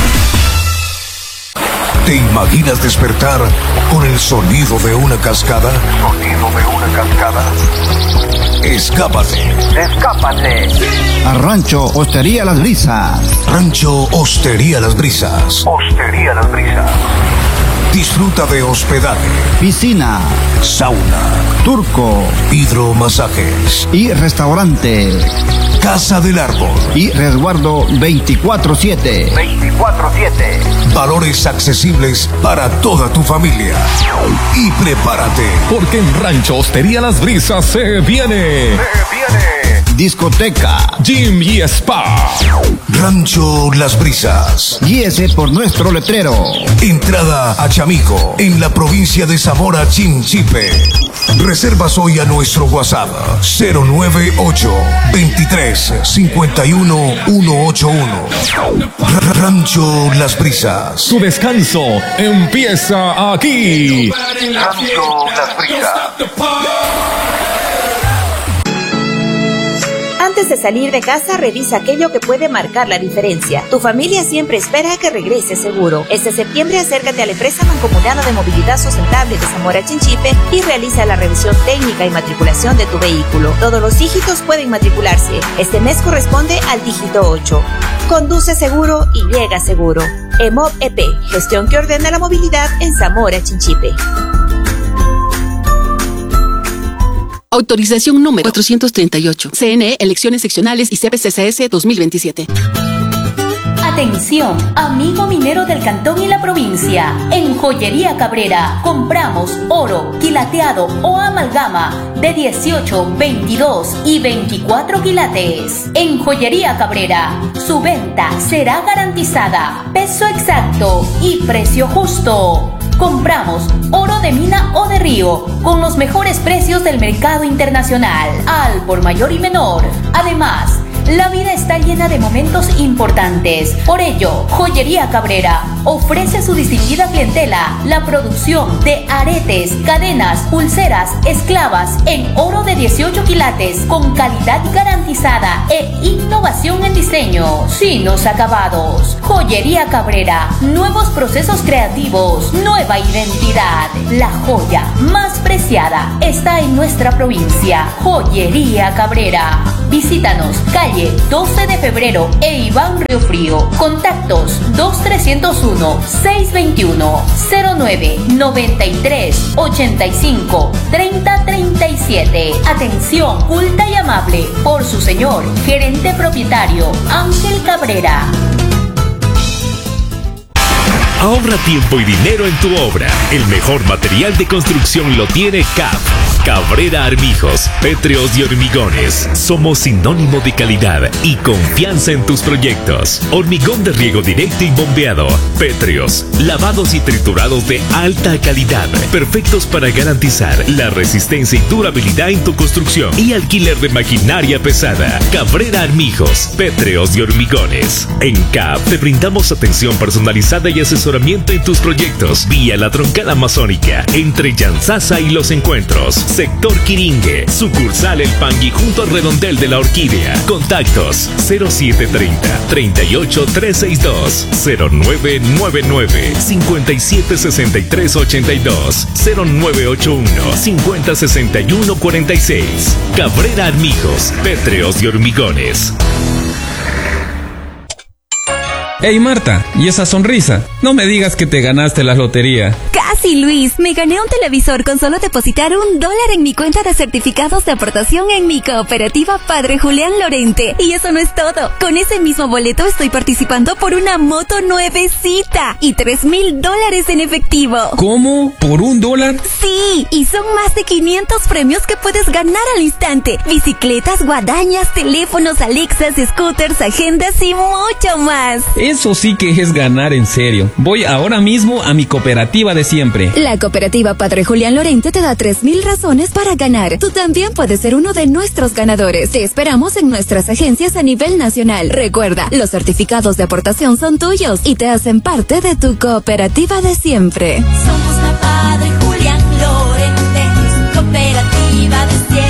¿Te imaginas despertar con el sonido de una cascada? Sonido de una cascada. Escápate. Escápate. A Rancho Hostería Las Brisas. Rancho Hostería Las Brisas. Hostería Las Brisas. Disfruta de hospedaje, piscina, sauna, turco, hidromasajes y restaurante, casa del árbol y resguardo veinticuatro siete. veinticuatro siete. Valores accesibles para toda tu familia. Y prepárate, porque en Rancho Hostería Las Brisas se viene. Se viene. Discoteca, gym y spa. Rancho Las Brisas. Guíese por nuestro letrero. Entrada a Chamico, en la provincia de Zamora Chinchipe. Reservas hoy a nuestro WhatsApp cero nueve ocho, veintitrés, cincuenta y uno, ciento ochenta y uno. Rancho Las Brisas. Su descanso empieza aquí. Rancho Las Brisas. Antes de salir de casa, revisa aquello que puede marcar la diferencia. Tu familia siempre espera a que regreses seguro. Este septiembre acércate a la empresa mancomunada de movilidad sustentable de Zamora Chinchipe y realiza la revisión técnica y matriculación de tu vehículo. Todos los dígitos pueden matricularse. Este mes corresponde al dígito ocho. Conduce seguro y llega seguro. EMOV E P, gestión que ordena la movilidad en Zamora Chinchipe. Autorización número cuatrocientos treinta y ocho. C N E, Elecciones Seccionales y C P C C S dos mil veintisiete. Atención, amigo minero del cantón y la provincia. En Joyería Cabrera compramos oro, quilateado o amalgama de dieciocho, veintidós y veinticuatro quilates. En Joyería Cabrera, su venta será garantizada. Peso exacto y precio justo. Compramos oro de mina o de río con los mejores precios del mercado internacional, al por mayor y menor. Además, la vida está llena de momentos importantes. Por ello, Joyería Cabrera ofrece a su distinguida clientela la producción de aretes, cadenas, pulseras, esclavas en oro de dieciocho quilates con calidad garantizada e innovación en diseño. Finos acabados. Joyería Cabrera, nuevos procesos creativos, nueva identidad. La joya más preciada está en nuestra provincia. Joyería Cabrera. Visítanos, calle doce de febrero e Iván Río Frío. Contactos dos tres cero uno, seis dos uno, cero nueve, noventa y tres, ochenta y cinco, treinta, treinta y siete. Atención culta y amable por su señor gerente propietario Ángel Cabrera. Ahorra tiempo y dinero en tu obra. El mejor material de construcción lo tiene C A P. Cabrera Armijos, Pétreos y Hormigones. Somos sinónimo de calidad y confianza en tus proyectos. Hormigón de riego directo y bombeado. Pétreos, lavados y triturados de alta calidad. Perfectos para garantizar la resistencia y durabilidad en tu construcción. Y alquiler de maquinaria pesada. Cabrera Armijos, Pétreos y Hormigones. En C A P te brindamos atención personalizada y asesoramiento en tus proyectos. Vía la Troncal Amazónica, entre Yanzasa y Los Encuentros. Sector Quiringue, sucursal El Pangui junto al redondel de la Orquídea. Contactos cero siete treinta, treinta y ocho, trescientos sesenta y dos, cero nueve nueve nueve, cincuenta y siete sesenta y tres ochenta y dos, cero nueve ocho uno, cincuenta sesenta y uno cuarenta y seis. Cabrera Armijos, Pétreos y Hormigones. Hey Marta, ¿y esa sonrisa? No me digas que te ganaste la lotería. Casi, Luis. Me gané un televisor con solo depositar un dólar en mi cuenta de certificados de aportación en mi cooperativa Padre Julián Lorente. Y eso no es todo. Con ese mismo boleto estoy participando por una moto nuevecita y tres mil dólares en efectivo. ¿Cómo? ¿Por un dólar? Sí, y son más de quinientos premios que puedes ganar al instante. Bicicletas, guadañas, teléfonos, Alexas, scooters, agendas y mucho más. Eso sí que es ganar en serio. Voy ahora mismo a mi cooperativa de siempre. La cooperativa Padre Julián Lorente te da tres mil razones para ganar. Tú también puedes ser uno de nuestros ganadores. Te esperamos en nuestras agencias a nivel nacional. Recuerda, los certificados de aportación son tuyos y te hacen parte de tu cooperativa de siempre. Somos la Padre Julián Lorente, cooperativa de siempre.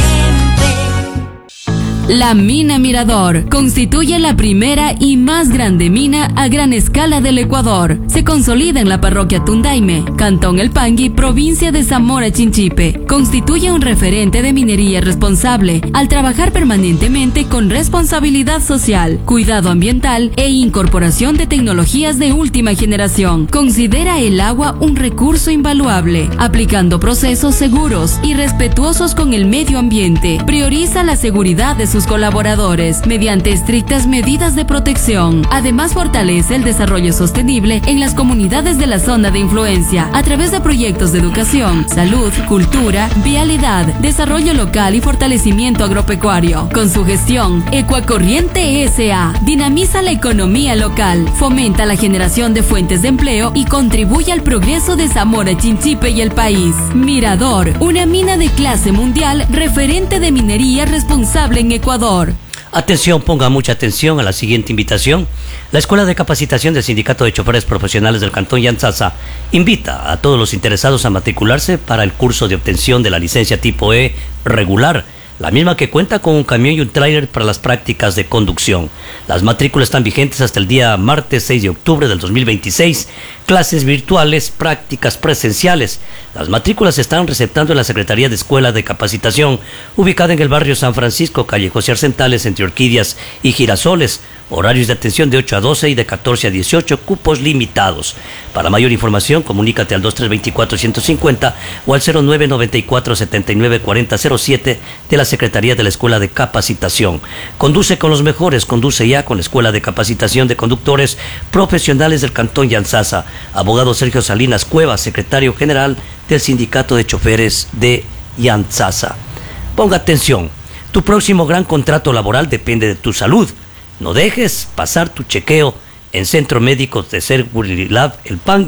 La Mina Mirador constituye la primera y más grande mina a gran escala del Ecuador. Se consolida en la parroquia Tundaime, Cantón El Pangui, provincia de Zamora Chinchipe. Constituye un referente de minería responsable al trabajar permanentemente con responsabilidad social, cuidado ambiental e incorporación de tecnologías de última generación. Considera el agua un recurso invaluable, aplicando procesos seguros y respetuosos con el medio ambiente. Prioriza la seguridad de sus colaboradores mediante estrictas medidas de protección. Además, fortalece el desarrollo sostenible en las comunidades de la zona de influencia a través de proyectos de educación, salud, cultura, vialidad, desarrollo local y fortalecimiento agropecuario. Con su gestión, Ecuacorriente S A dinamiza la economía local, fomenta la generación de fuentes de empleo y contribuye al progreso de Zamora Chinchipe y el país. Mirador, una mina de clase mundial, referente de minería responsable en Ecuador. Ecuador. Atención, ponga mucha atención a la siguiente invitación. La Escuela de Capacitación del Sindicato de Choferes Profesionales del Cantón Yanzasa invita a todos los interesados a matricularse para el curso de obtención de la licencia tipo E regular, la misma que cuenta con un camión y un tráiler para las prácticas de conducción. Las matrículas están vigentes hasta el día martes seis de octubre del dos mil veintiséis. Clases virtuales, prácticas presenciales. Las matrículas se están receptando en la Secretaría de Escuela de Capacitación, ubicada en el barrio San Francisco, calle José Arcentales, entre Orquídeas y Girasoles. Horarios de atención de ocho a doce y de catorce a dieciocho, cupos limitados. Para mayor información, comunícate al dos tres dos cuatro, uno cinco cero o al cero nueve nueve cuatro, siete nueve cuatro cero cero siete de la Secretaría de la Escuela de Capacitación. Conduce con los mejores, conduce ya con la Escuela de Capacitación de Conductores Profesionales del Cantón Yanzasa. Abogado Sergio Salinas Cuevas, secretario general del Sindicato de Choferes de Yanzasa. Ponga atención, tu próximo gran contrato laboral depende de tu salud. No dejes pasar tu chequeo en Centro Médico de Segurilab El Pangui.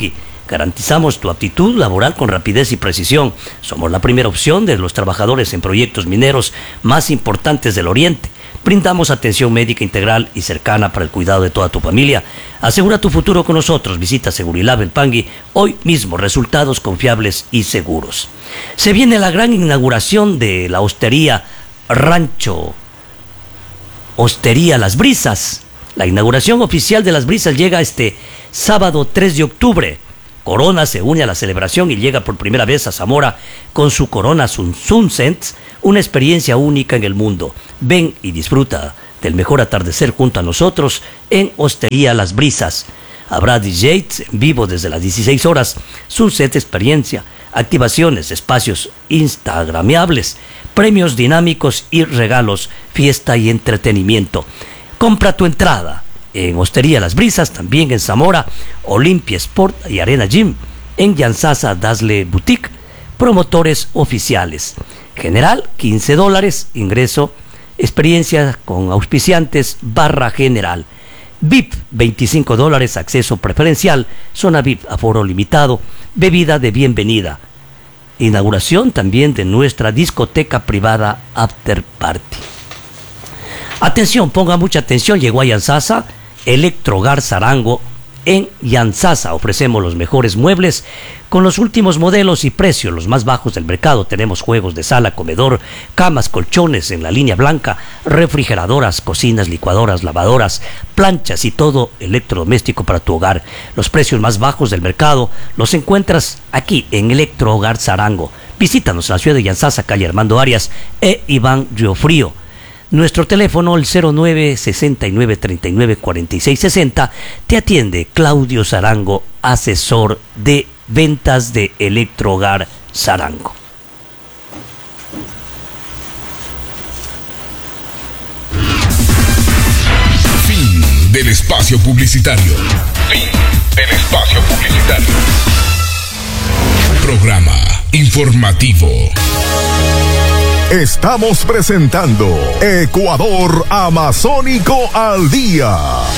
Garantizamos tu aptitud laboral con rapidez y precisión. Somos la primera opción de los trabajadores en proyectos mineros más importantes del Oriente. Brindamos atención médica integral y cercana para el cuidado de toda tu familia. Asegura tu futuro con nosotros. Visita Segurilab El Pangui hoy mismo. Resultados confiables y seguros. Se viene la gran inauguración de la hostería Rancho Hostería Las Brisas. La inauguración oficial de Las Brisas llega este sábado tres de octubre. Corona se une a la celebración y llega por primera vez a Zamora con su Corona Sunset, una experiencia única en el mundo. Ven y disfruta del mejor atardecer junto a nosotros en Hostería Las Brisas. Habrá D Js en vivo desde las dieciséis horas, Sunset experiencia, activaciones, espacios instagramiables, premios dinámicos y regalos, fiesta y entretenimiento. Compra tu entrada en Hostería Las Brisas, también en Zamora, Olimpia Sport y Arena Gym, en Yansasa Dasle Boutique, promotores oficiales. General, quince dólares, ingreso, experiencia con auspiciantes, barra general. V I P, veinticinco dólares, acceso preferencial, zona V I P, aforo limitado, bebida de bienvenida. Inauguración también de nuestra discoteca privada After Party. Atención, ponga mucha atención, llegó a Yansasa Electrogar Sarango. En Yansasa ofrecemos los mejores muebles con los últimos modelos y precios, los más bajos del mercado. Tenemos juegos de sala, comedor, camas, colchones en la línea blanca, refrigeradoras, cocinas, licuadoras, lavadoras, planchas y todo electrodoméstico para tu hogar. Los precios más bajos del mercado los encuentras aquí en Electrogar Sarango. Visítanos en la ciudad de Yansasa, calle Armando Arias e Iván Riofrío. Nuestro teléfono, el cero nueve sesenta y nueve treinta y nueve cuarenta y seis sesenta, te atiende Claudio Sarango, asesor de ventas de Electrogar Sarango. Fin del espacio publicitario. Fin del espacio publicitario. Programa informativo. Estamos presentando Ecuador Amazónico al Día.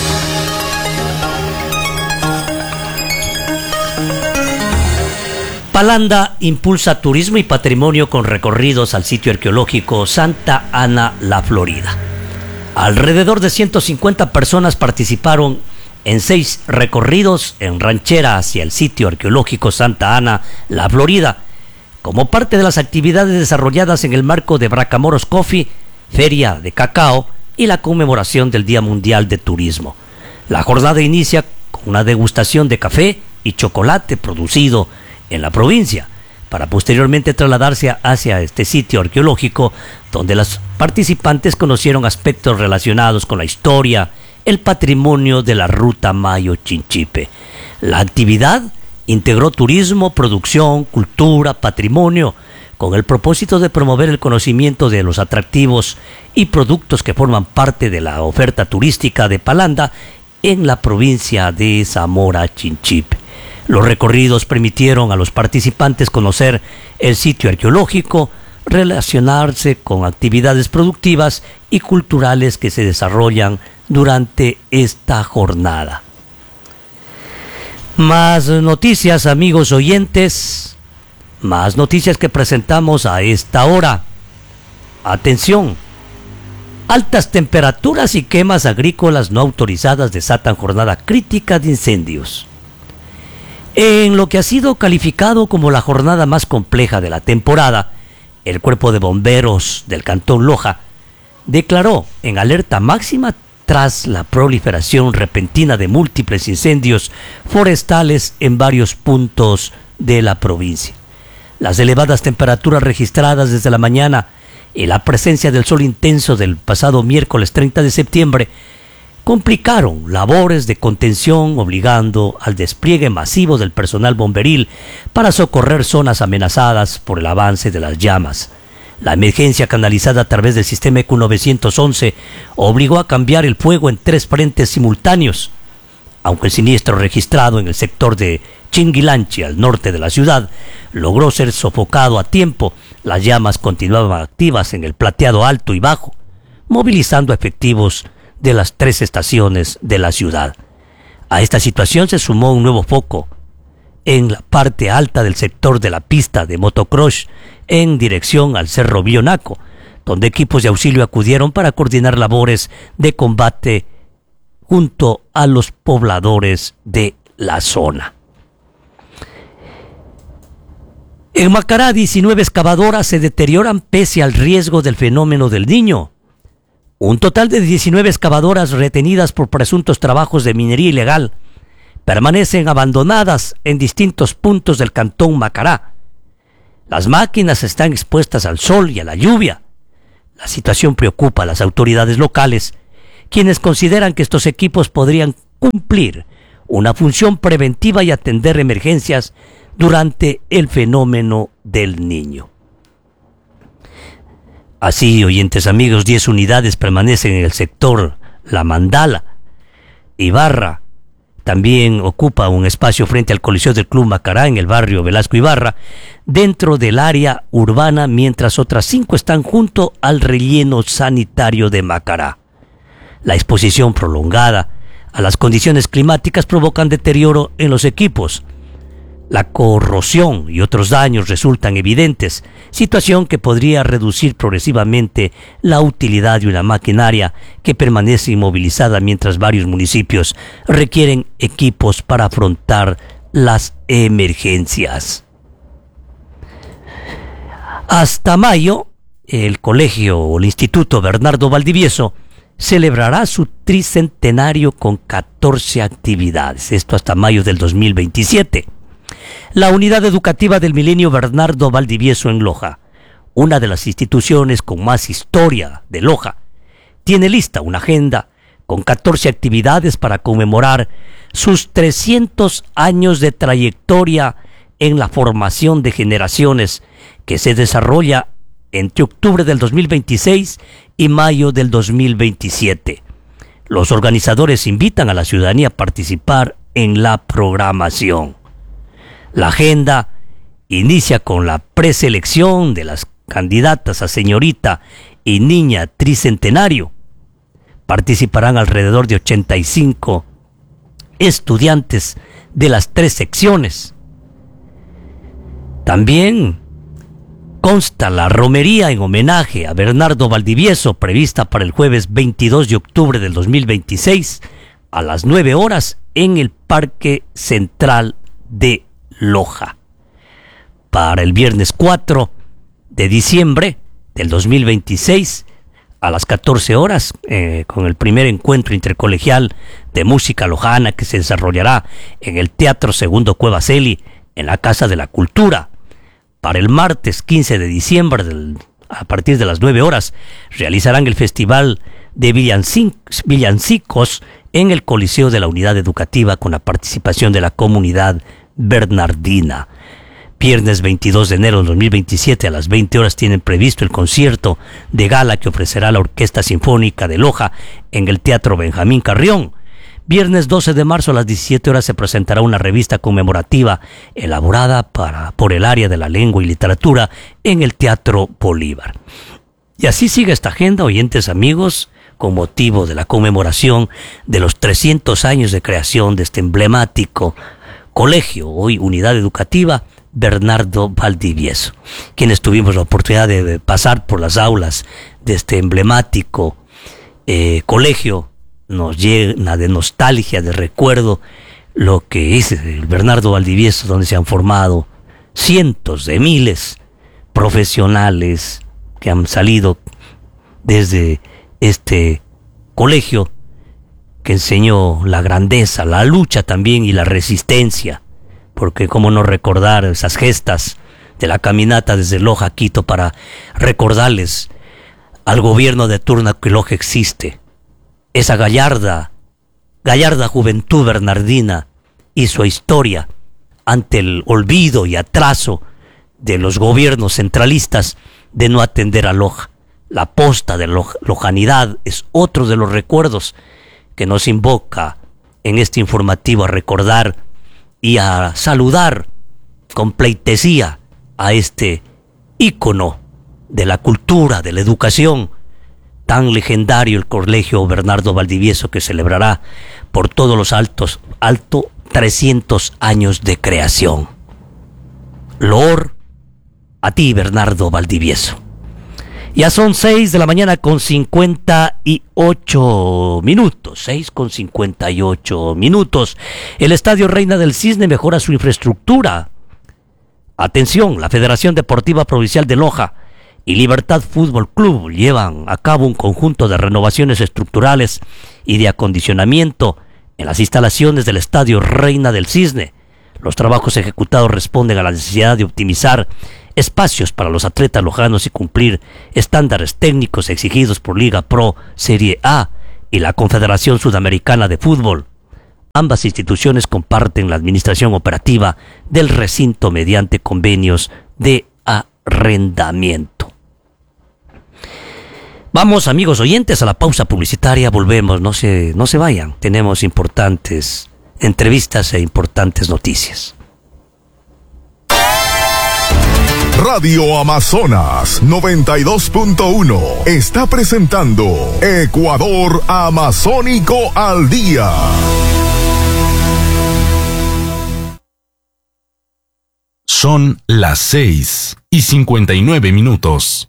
Palanda impulsa turismo y patrimonio con recorridos al sitio arqueológico Santa Ana, La Florida. Alrededor de ciento cincuenta personas participaron en seis recorridos en ranchera hacia el sitio arqueológico Santa Ana, La Florida, como parte de las actividades desarrolladas en el marco de Bracamoros Coffee, Feria de Cacao y la conmemoración del Día Mundial de Turismo. La jornada inicia con una degustación de café y chocolate producido en la provincia, para posteriormente trasladarse hacia este sitio arqueológico, donde los participantes conocieron aspectos relacionados con la historia, el patrimonio de la Ruta Mayo Chinchipe. La actividad integró turismo, producción, cultura, patrimonio, con el propósito de promover el conocimiento de los atractivos y productos que forman parte de la oferta turística de Palanda en la provincia de Zamora Chinchipe. Los recorridos permitieron a los participantes conocer el sitio arqueológico, relacionarse con actividades productivas y culturales que se desarrollan durante esta jornada. Más noticias, amigos oyentes, más noticias que presentamos a esta hora. Atención, altas temperaturas y quemas agrícolas no autorizadas desatan jornada crítica de incendios. En lo que ha sido calificado como la jornada más compleja de la temporada, el Cuerpo de Bomberos del Cantón Loja declaró en alerta máxima tras la proliferación repentina de múltiples incendios forestales en varios puntos de la provincia. Las elevadas temperaturas registradas desde la mañana y la presencia del sol intenso del pasado miércoles treinta de septiembre complicaron labores de contención, obligando al despliegue masivo del personal bomberil para socorrer zonas amenazadas por el avance de las llamas. La emergencia canalizada a través del sistema E Q novecientos once obligó a cambiar el fuego en tres frentes simultáneos. Aunque el siniestro registrado en el sector de Chinguilanchi, al norte de la ciudad, logró ser sofocado a tiempo, las llamas continuaban activas en el Plateado Alto y Bajo, movilizando efectivos de las tres estaciones de la ciudad. A esta situación se sumó un nuevo foco en la parte alta del sector de la pista de motocross en dirección al Cerro Bionaco, donde equipos de auxilio acudieron para coordinar labores de combate junto a los pobladores de la zona. En Macará, diecinueve excavadoras se deterioran pese al riesgo del fenómeno del Niño. Un total de diecinueve excavadoras retenidas por presuntos trabajos de minería ilegal permanecen abandonadas en distintos puntos del cantón Macará. Las máquinas están expuestas al sol y a la lluvia. La situación preocupa a las autoridades locales, quienes consideran que estos equipos podrían cumplir una función preventiva y atender emergencias durante el fenómeno del Niño. Así, oyentes amigos, diez unidades permanecen en el sector La Mandala. Ibarra también ocupa un espacio frente al Coliseo del Club Macará en el barrio Velasco Ibarra, dentro del área urbana, mientras otras cinco están junto al relleno sanitario de Macará. La exposición prolongada a las condiciones climáticas provocan deterioro en los equipos. La corrosión y otros daños resultan evidentes, situación que podría reducir progresivamente la utilidad de una maquinaria que permanece inmovilizada mientras varios municipios requieren equipos para afrontar las emergencias. Hasta mayo, el colegio o el Instituto Bernardo Valdivieso celebrará su tricentenario con catorce actividades, esto hasta mayo del dos mil veintisiete. La unidad educativa del Milenio Bernardo Valdivieso en Loja, una de las instituciones con más historia de Loja, tiene lista una agenda con catorce actividades para conmemorar sus trescientos años de trayectoria en la formación de generaciones, que se desarrolla entre octubre del dos mil veintiséis y mayo del dos mil veintisiete. Los organizadores invitan a la ciudadanía a participar en la programación. La agenda inicia con la preselección de las candidatas a señorita y niña tricentenario. Participarán alrededor de ochenta y cinco estudiantes de las tres secciones. También consta la romería en homenaje a Bernardo Valdivieso, prevista para el jueves veintidós de octubre del dos mil veintiséis a las nueve horas en el Parque Central de Loja. Para el viernes cuatro de diciembre del dos mil veintiséis a las catorce horas, eh, con el primer encuentro intercolegial de música lojana que se desarrollará en el Teatro Segundo Cueva Celi, en la Casa de la Cultura. Para el martes quince de diciembre, del, a partir de las nueve horas, realizarán el Festival de Villancicos, Villancicos en el Coliseo de la Unidad Educativa, con la participación de la comunidad bernardina. Viernes veintidós de enero de dos mil veintisiete a las veinte horas tienen previsto el concierto de gala que ofrecerá la Orquesta Sinfónica de Loja en el Teatro Benjamín Carrión. Viernes doce de marzo a las diecisiete horas se presentará una revista conmemorativa elaborada para, por el área de la lengua y literatura en el Teatro Bolívar. Y así sigue esta agenda, oyentes amigos, con motivo de la conmemoración de los trescientos años de creación de este emblemático colegio, hoy unidad educativa, Bernardo Valdivieso, quienes tuvimos la oportunidad de pasar por las aulas de este emblemático eh, colegio. Nos llena de nostalgia, de recuerdo, lo que es el Bernardo Valdivieso, donde se han formado cientos de miles profesionales que han salido desde este colegio, que enseñó la grandeza, la lucha también y la resistencia, porque cómo no recordar esas gestas de la caminata desde Loja a Quito para recordarles al gobierno de turno que Loja existe. Esa gallarda, gallarda juventud bernardina hizo historia ante el olvido y atraso de los gobiernos centralistas de no atender a Loja. La posta de Loj- lojanidad es otro de los recuerdos que nos invoca en este informativo a recordar y a saludar con pleitesía a este ícono de la cultura, de la educación, tan legendario, el Colegio Bernardo Valdivieso, que celebrará por todos los altos, alto, trescientos años de creación. Loor a ti, Bernardo Valdivieso. Ya son seis de la mañana con cincuenta y ocho minutos. seis con cincuenta y ocho minutos. El Estadio Reina del Cisne mejora su infraestructura. Atención, la Federación Deportiva Provincial de Loja y Libertad Fútbol Club llevan a cabo un conjunto de renovaciones estructurales y de acondicionamiento en las instalaciones del Estadio Reina del Cisne. Los trabajos ejecutados responden a la necesidad de optimizar espacios para los atletas lojanos y cumplir estándares técnicos exigidos por Liga Pro Serie A y la Confederación Sudamericana de Fútbol. Ambas instituciones comparten la administración operativa del recinto mediante convenios de arrendamiento. Vamos, amigos oyentes, a la pausa publicitaria. Volvemos, no se, no se vayan. Tenemos importantes entrevistas e importantes noticias. Radio Amazonas noventa y dos punto uno está presentando Ecuador Amazónico al Día. Son las seis y cincuenta y nueve minutos.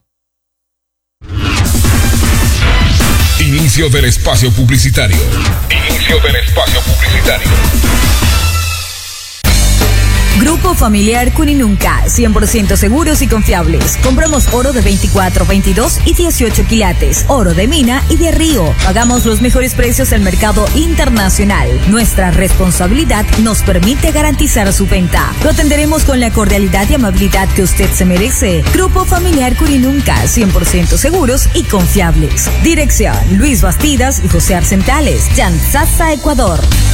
Inicio del espacio publicitario. Inicio del espacio publicitario. Grupo Familiar Cuninunca, cien por ciento seguros y confiables. Compramos oro de veinticuatro, veintidós y dieciocho quilates, oro de mina y de río. Pagamos los mejores precios del mercado internacional. Nuestra responsabilidad nos permite garantizar su venta. Lo atenderemos con la cordialidad y amabilidad que usted se merece. Grupo Familiar Cuninunca, cien por ciento seguros y confiables. Dirección: Luis Bastidas y José Arcentales, Chanzaza, Ecuador.